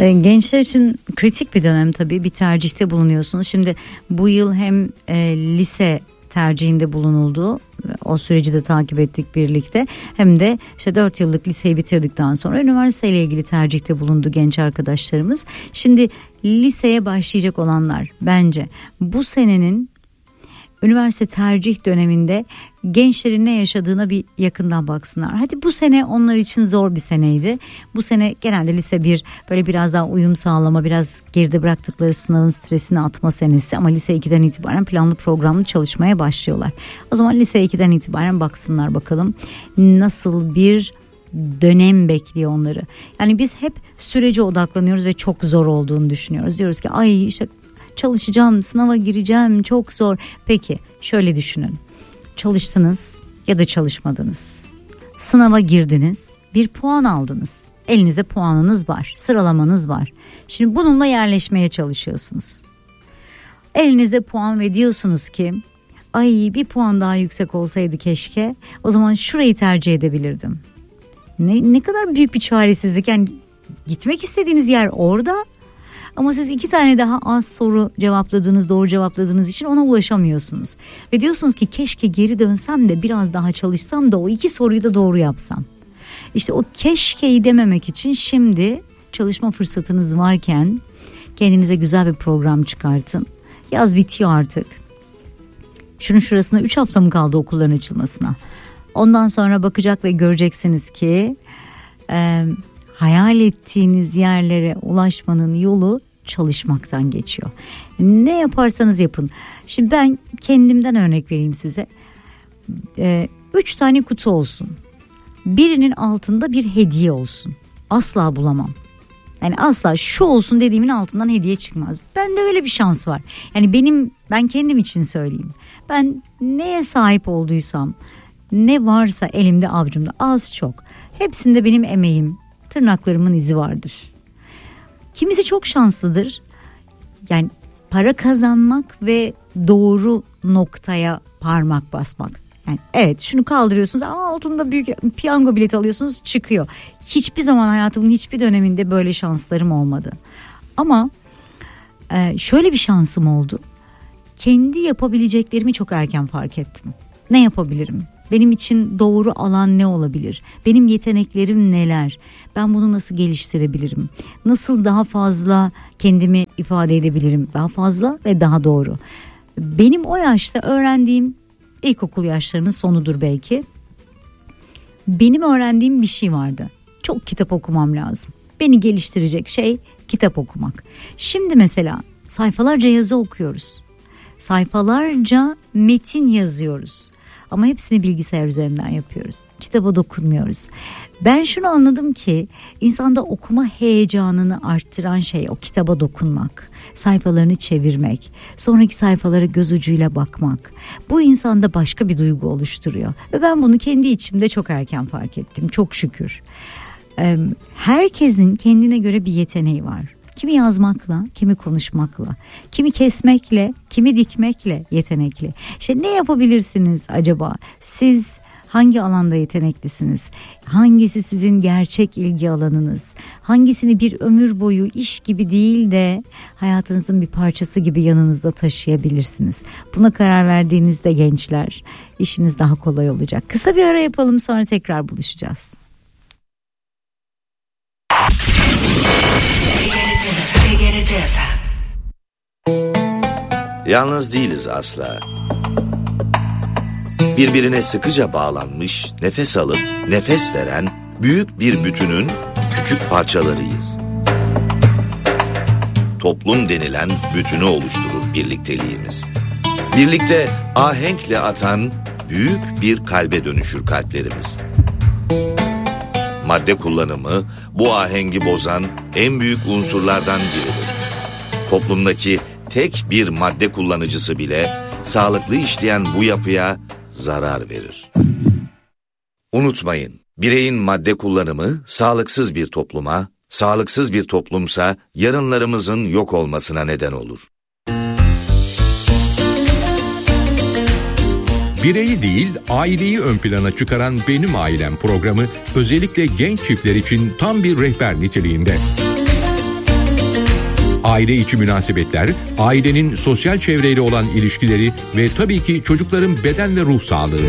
Gençler için kritik bir dönem tabii, bir tercihte bulunuyorsunuz. Şimdi bu yıl hem lise tercihinde bulunuldu, o süreci de takip ettik birlikte, hem de işte 4 yıllık liseyi bitirdikten sonra üniversiteyle ilgili tercihte bulundu genç arkadaşlarımız. Şimdi liseye başlayacak olanlar bence bu senenin üniversite tercih döneminde gençlerin ne yaşadığına bir yakından baksınlar. Hadi bu sene onlar için zor bir seneydi. Bu sene genelde lise 1 böyle biraz daha uyum sağlama, biraz geride bıraktıkları sınavın stresini atma senesi. Ama lise 2'den itibaren planlı programlı çalışmaya başlıyorlar. O zaman lise 2'den itibaren baksınlar bakalım nasıl bir dönem bekliyor onları. Yani biz hep sürece odaklanıyoruz ve çok zor olduğunu düşünüyoruz. Diyoruz ki ay işte çalışacağım, sınava gireceğim, çok zor. Peki şöyle düşünün. Çalıştınız ya da çalışmadınız. Sınava girdiniz, bir puan aldınız. Elinizde puanınız var, sıralamanız var. Şimdi bununla yerleşmeye çalışıyorsunuz. Elinizde puan ve diyorsunuz ki ay bir puan daha yüksek olsaydı keşke. O zaman şurayı tercih edebilirdim. Ne kadar büyük bir çaresizlik. Yani gitmek istediğiniz yer orada. Ama siz 2 tane daha az soru cevapladığınız, doğru cevapladığınız için ona ulaşamıyorsunuz. Ve diyorsunuz ki keşke geri dönsem de biraz daha çalışsam da o 2 soruyu da doğru yapsam. İşte o keşkeyi dememek için şimdi çalışma fırsatınız varken kendinize güzel bir program çıkartın. Yaz bitiyor artık. Şunun şurasına 3 hafta mı kaldı okulların açılmasına? Ondan sonra bakacak ve göreceksiniz ki hayal ettiğiniz yerlere ulaşmanın yolu çalışmaktan geçiyor. Ne yaparsanız yapın. Şimdi ben kendimden örnek vereyim size. 3 tane kutu olsun. Birinin altında bir hediye olsun. Asla bulamam. Yani asla şu olsun dediğimin altından hediye çıkmaz. Bende öyle bir şans var. Yani ben kendim için söyleyeyim. Ben neye sahip olduysam, ne varsa elimde avucumda, az çok, hepsinde benim emeğim, tırnaklarımın izi vardır. Kimisi çok şanslıdır. Yani para kazanmak ve doğru noktaya parmak basmak. Yani evet, şunu kaldırıyorsunuz, altında büyük piyango bileti alıyorsunuz, çıkıyor. Hiçbir zaman hayatımın hiçbir döneminde böyle şanslarım olmadı. Ama şöyle bir şansım oldu. Kendi yapabileceklerimi çok erken fark ettim. Ne yapabilirim? Benim için doğru alan ne olabilir? Benim yeteneklerim neler? Ben bunu nasıl geliştirebilirim? Nasıl daha fazla kendimi ifade edebilirim? Daha fazla ve daha doğru. Benim o yaşta öğrendiğim, ilkokul yaşlarının sonudur belki. Benim öğrendiğim bir şey vardı. Çok kitap okumam lazım. Beni geliştirecek şey kitap okumak. Şimdi mesela sayfalarca yazı okuyoruz. Sayfalarca metin yazıyoruz. Ama hepsini bilgisayar üzerinden yapıyoruz. Kitaba dokunmuyoruz. Ben şunu anladım ki insanda okuma heyecanını arttıran şey o kitaba dokunmak. Sayfalarını çevirmek. Sonraki sayfalara göz ucuyla bakmak. Bu insanda başka bir duygu oluşturuyor. Ve ben bunu kendi içimde çok erken fark ettim. Çok şükür. Herkesin kendine göre bir yeteneği var. Kimi yazmakla, kimi konuşmakla, kimi kesmekle, kimi dikmekle yetenekli. İşte ne yapabilirsiniz acaba? Siz hangi alanda yeteneklisiniz? Hangisi sizin gerçek ilgi alanınız? Hangisini bir ömür boyu iş gibi değil de hayatınızın bir parçası gibi yanınızda taşıyabilirsiniz? Buna karar verdiğinizde gençler, işiniz daha kolay olacak. Kısa bir ara yapalım, sonra tekrar buluşacağız. Yalnız değiliz asla. Birbirine sıkıca bağlanmış, nefes alıp nefes veren büyük bir bütünün küçük parçalarıyız. Toplum denilen bütünü oluşturur birlikteliğimiz. Birlikte ahenkle atan büyük bir kalbe dönüşür kalplerimiz. Madde kullanımı bu ahengi bozan en büyük unsurlardan biridir. Toplumdaki tek bir madde kullanıcısı bile sağlıklı işleyen bu yapıya zarar verir. Unutmayın, bireyin madde kullanımı sağlıksız bir topluma, sağlıksız bir toplumsa yarınlarımızın yok olmasına neden olur. Bireyi değil, aileyi ön plana çıkaran Benim Ailem programı özellikle genç çiftler için tam bir rehber niteliğinde. aile içi münasebetler, ailenin sosyal çevreyle olan ilişkileri ve tabii ki çocukların beden ve ruh sağlığı.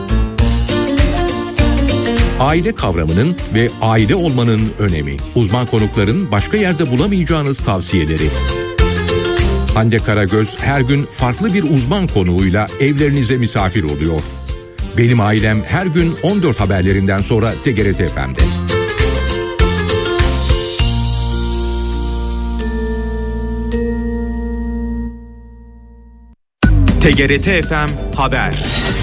Aile kavramının ve aile olmanın önemi. Uzman konukların başka yerde bulamayacağınız tavsiyeleri. Hande Karagöz her gün farklı bir uzman konuğuyla evlerinize misafir oluyor. Benim Ailem her gün 14 haberlerinden sonra TGRT FM'de. TGRT FM Haber.